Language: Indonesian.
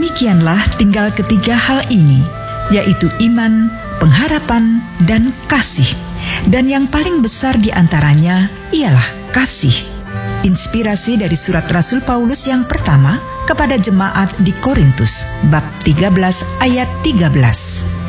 Demikianlah tinggal ketiga hal ini, yaitu iman, pengharapan, dan kasih. Dan yang paling besar di antaranya ialah kasih. Inspirasi dari surat Rasul Paulus yang pertama kepada jemaat di Korintus, bab 13 ayat 13.